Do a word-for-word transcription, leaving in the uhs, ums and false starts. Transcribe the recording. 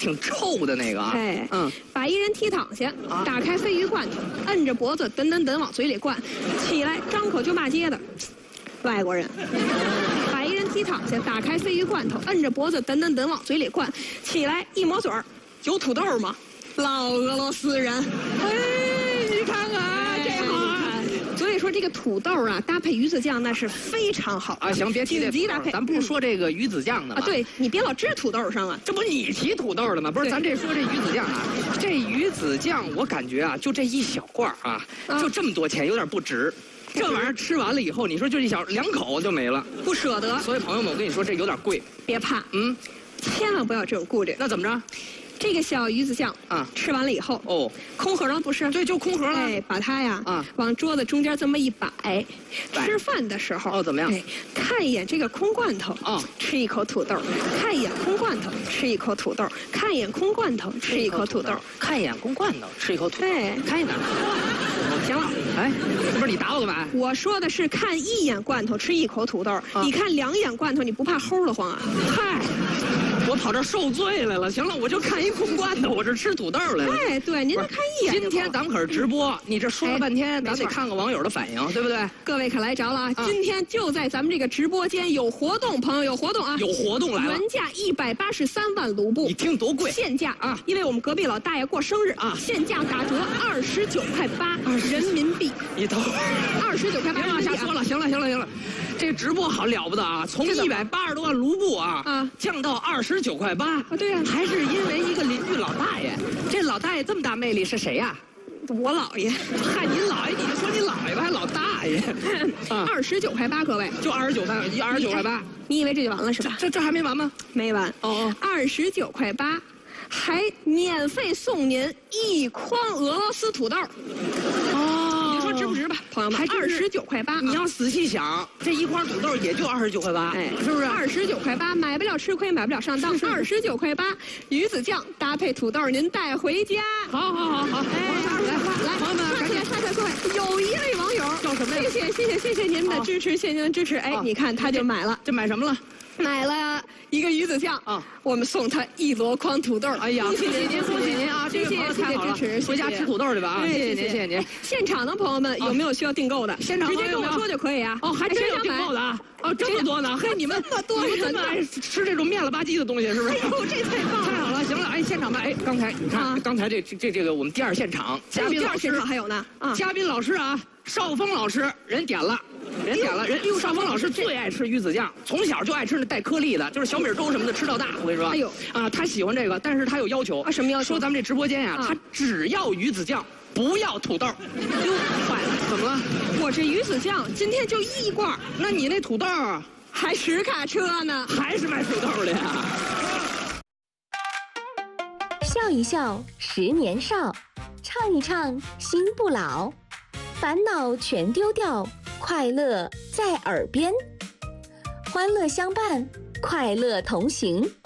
挺臭的那个啊。 哎， 嗯， 把一人踢躺下， 啊打开鲱鱼罐头，摁着脖子等等等往嘴里灌，起来张口就骂街的，外国人。把一人踢躺下，打开鲱鱼罐头，摁着脖子等等等往嘴里灌，起来一抹嘴儿，有土豆吗？老俄罗斯人。哎，你看看这好。所以说这个土豆啊，搭配鱼子酱那是非常好啊，行，别提这紧急搭配。 咱不是说这个鱼子酱的啊，对你别老支土豆上啊， 这不你提土豆的吗？不是，咱这说这鱼子酱啊，这鱼子酱我感觉啊，就这一小罐啊， 啊就这么多钱，有点不值。这玩意儿吃完了以后，你说就一小两口就没了， 不舍得。 所以朋友们，我跟你说，这有点贵。 别怕， 嗯， 千万不要这种顾虑。 那怎么着？ 这个小鱼子酱啊， 吃完了以后， 哦， 空盒了不是？ 对，就空盒了。 哎，把它呀， 啊， 往桌子中间这么一摆，吃饭的时候， 哦，怎么样？ 哎，看一眼这个空罐头， 啊， 吃一口土豆；看一眼空罐头，吃一口土豆；看一眼空罐头，吃一口土豆； 看一眼空罐头，吃一口土豆。 哎， 看一眼。行了，哎，不是你打我干嘛？ 我说的是看一眼罐头，吃一口土豆； 啊、 你看两眼罐头，你不怕齁得慌啊？ 嗨。我跑这受罪来了，行了，我就看一空罐头，我这吃土豆来了。 哎，对，您这看一眼。 今天咱们可是直播，你这说了半天，咱得看看网友的反应，对不对？ 各位可来着了啊！今天就在咱们这个直播间有活动，朋友有活动啊！ 有活动来了， 原价一百八十三万卢布， 你听多贵？ 现价啊， 因为我们隔壁老大爷过生日啊， 现价打折二十九块八人民币。 你等会儿， 二十九块八， 别往下说了，行了，行了，行了。这直播好了不得啊！从一百八十多万卢布啊，啊，降到二十九块八。 啊，对呀、啊， 还是因为一个邻居老大爷。这老大爷这么大魅力是谁呀、 啊？我姥爷。 嗨，您姥爷，你就说你姥爷吧，还老大爷。 二十九块八，各位， 就二十九块，二十九块八。 你以为这就完了是吧？ 这这还没完吗？ 没完。 哦哦， 二十九块八，还免费送您一筐俄罗斯土豆。 哦， 你说值不值吧，朋友们？二十九块八， 你要仔细想，这一筐土豆也就二十九块八， 哎， 是不是？ 二十九块八，买不了吃亏，买不了上当。二十九块八，鱼子酱搭配土豆，您带回家。 好好好好， 哎，来来， 朋友们， 刷起来，刷起来，各位，有一位网友叫什么呀？ 谢谢谢谢谢谢您的支持，谢谢您的支持。哎，你看他就买了， 这买什么了？ 买了一个鱼子酱啊，我们送他一箩筐土豆。 哎呀， 恭喜您， 恭喜您啊！ 谢谢谢谢支持， 回家吃土豆去吧啊！谢谢您，谢谢您。 现场的朋友们有没有需要订购的？ 现场直接跟我说就可以啊。 哦，还真有订购的啊！哦，这么多呢！嘿，你们这么多人这么爱吃这种面了吧唧的东西，是不是？ 哎呦，这太棒了！ 太好了，行了，哎，现场吧，哎，刚才你看，刚才这这这个我们第二现场，嘉宾第二现场还有呢啊！嘉宾老师啊，邵峰老师人点了。人点了，人邵峰老师最爱吃鱼子酱，从小就爱吃那带颗粒的，就是小米粥什么的吃到大。我跟你说，哎呦啊，他喜欢这个，但是他有要求啊，什么要求？ 说咱们这直播间呀，他只要鱼子酱，不要土豆。哟，坏了，怎么了？ 我这鱼子酱今天就一罐， 那你那土豆还十卡车呢， 还是卖土豆的呀？ 笑一笑，十年少；唱一唱，心不老。烦恼全丢掉。快乐在耳边，欢乐相伴，快乐同行。